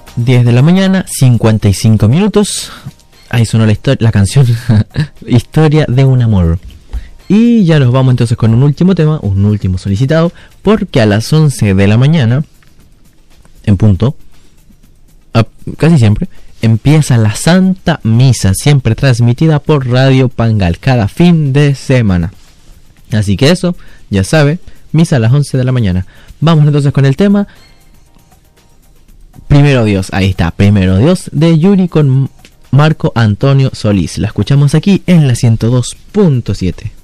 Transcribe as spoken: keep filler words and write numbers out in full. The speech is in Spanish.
diez de la mañana, cincuenta y cinco minutos. Ahí sonó la, historia, la canción Historia de un amor. Y ya nos vamos entonces con un último tema, un último solicitado, porque a las once de la mañana, en punto, a, casi siempre, empieza la Santa Misa, siempre transmitida por Radio Pangal, cada fin de semana. Así que eso, ya sabe, misa a las once de la mañana. Vamos entonces con el tema Primero Dios, ahí está, Primero Dios, de Yuri con Marco Antonio Solís. La escuchamos aquí en la ciento dos punto siete.